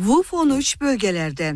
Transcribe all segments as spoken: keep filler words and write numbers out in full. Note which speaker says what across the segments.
Speaker 1: V U F on üç bölgelerde.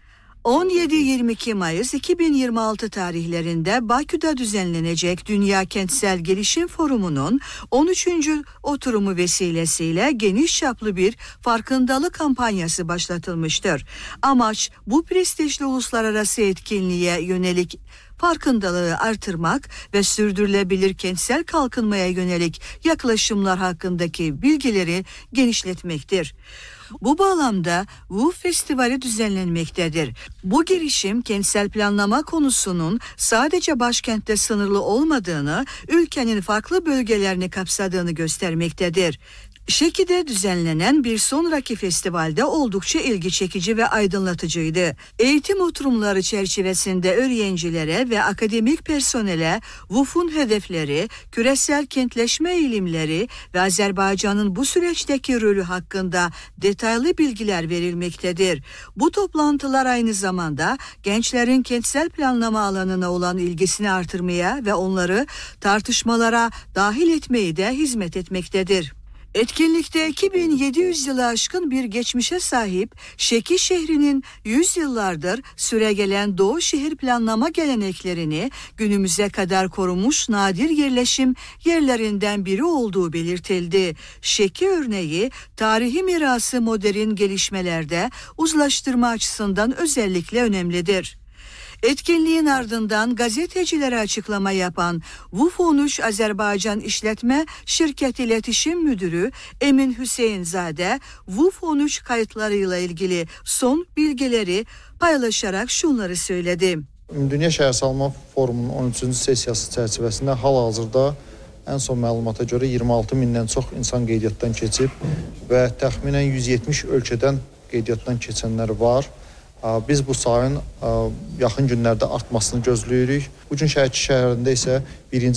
Speaker 1: on yedi yirmi iki Mayıs iki bin yirmi altı tarihlerinde Bakü'de düzenlenecek Dünya Kentsel Gelişim Forumu'nun on üçüncü oturumu vesilesiyle geniş çaplı bir farkındalık kampanyası başlatılmıştır. Amaç bu prestijli uluslararası etkinliğe yönelik farkındalığı artırmak ve sürdürülebilir kentsel kalkınmaya yönelik yaklaşımlar hakkındaki bilgileri genişletmektir. Bu bağlamda V U F Festivali düzenlenmektedir. Bu girişim kentsel planlama konusunun sadece başkentte sınırlı olmadığını, ülkenin farklı bölgelerini kapsadığını göstermektedir. Şeki'de düzenlenen bir sonraki festivalde oldukça ilgi çekici ve aydınlatıcıydı. Eğitim oturumları çerçevesinde öğrencilere ve akademik personele V U F'un hedefleri, küresel kentleşme eğilimleri ve Azerbaycan'ın bu süreçteki rolü hakkında detaylı bilgiler verilmektedir. Bu toplantılar aynı zamanda gençlerin kentsel planlama alanına olan ilgisini artırmaya ve onları tartışmalara dahil etmeyi de hizmet etmektedir. Etkinlikte iki bin yedi yüz yılı aşkın bir geçmişe sahip Şeki şehrinin yüz yıllardır süregelen Doğu şehir planlama geleneklerini günümüze kadar korumuş nadir yerleşim yerlerinden biri olduğu belirtildi. Şeki örneği tarihi mirası modern gelişmelerde uzlaştırma açısından özellikle önemlidir. Etkinliğin ardından gazetecilere açıklama yapan V U F on üç Azerbaycan İşletme Şirket İletişim Müdürü Emin Hüseyinzade, V U F on üç kayıtlarıyla ilgili son bilgileri paylaşarak şunları söyledi.
Speaker 2: Dünya Şəhərsalma Forumunun on üçüncü sessiyası çərçivəsində hal-hazırda en son məlumata göre iyirmi altı mindən çox insan qeydiyyatdan keçib və təxminən yüz yetmiş ölkədən qeydiyyatdan keçənlər var. Biz bu sayın yaxın günlərdə artmasını gözləyirik. Bugün Şəki şəhərində isə birinci